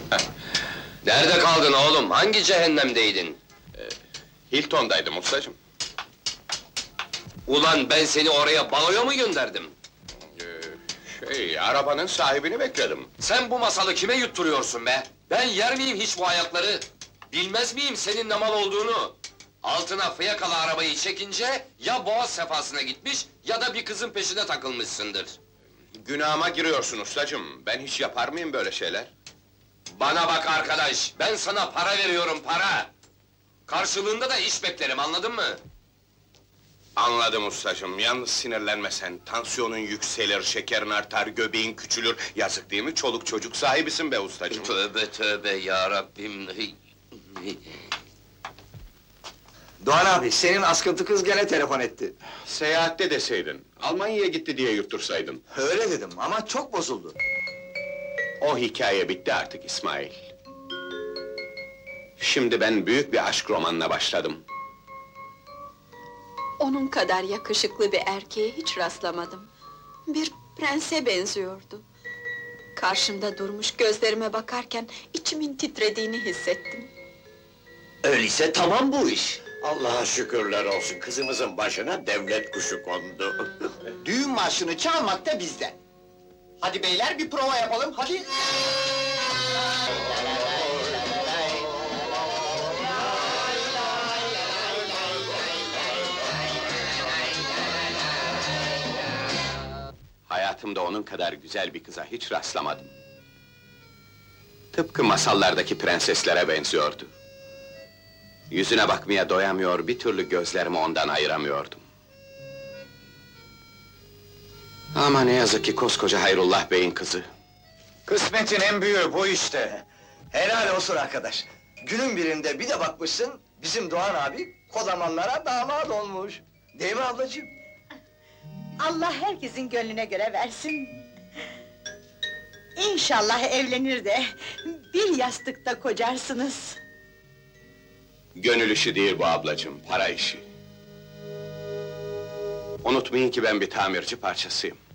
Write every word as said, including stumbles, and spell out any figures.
Nerede kaldın oğlum? Hangi cehennemdeydin? Hilton'daydım ustacığım. Ulan ben seni oraya baloya mı gönderdim? Ee, şey, arabanın sahibini bekledim. Sen bu masalı kime yutturuyorsun be? Ben yer miyim hiç bu ayakları? Bilmez miyim senin ne mal olduğunu? Altına fiyakalı arabayı çekince, ya boğaz sefasına gitmiş, ya da bir kızın peşine takılmışsındır. Günahıma giriyorsun ustacığım. Ben hiç yapar mıyım böyle şeyler? Bana bak arkadaş, ben sana para veriyorum, para! Karşılığında da iş beklerim, anladın mı? Anladım ustacığım, yalnız sinirlenme sen. Tansiyonun yükselir, şekerin artar, göbeğin küçülür. Yazık değil mi? Çoluk çocuk sahibisin be ustacığım. Tövbe tövbe yarabbim! Doğan abi, senin askıntı kız gene telefon etti. Seyahatte deseydin, Almanya'ya gitti diye yuttursaydın. Öyle dedim ama çok bozuldu. O hikaye bitti artık İsmail. Şimdi ben büyük bir aşk romanına başladım. Onun kadar yakışıklı bir erkeğe hiç rastlamadım. Bir prense benziyordu. Karşımda durmuş gözlerime bakarken içimin titrediğini hissettim. Öyleyse tamam bu iş. Allah'a şükürler olsun, kızımızın başına devlet kuşu kondu. Düğün marşını çalmak da bizden. Hadi beyler, bir prova yapalım, hadi! Hayatımda onun kadar güzel bir kıza hiç rastlamadım. Tıpkı masallardaki prenseslere benziyordu. Yüzüne bakmaya doyamıyor, bir türlü gözlerimi ondan ayıramıyordum. Ama ne yazık ki koskoca Hayrullah Bey'in kızı. Kısmetin en büyüğü bu işte! Helal olsun arkadaş! Günün birinde bir de bakmışsın, bizim Doğan abi, kodamanlara damat olmuş! Değil mi ablacığım? Allah herkesin gönlüne göre versin. İnşallah evlenir de bir yastıkta kocarsınız. Gönül işi değil bu ablacığım, para işi. Unutmayın ki ben bir tamirci parçasıyım.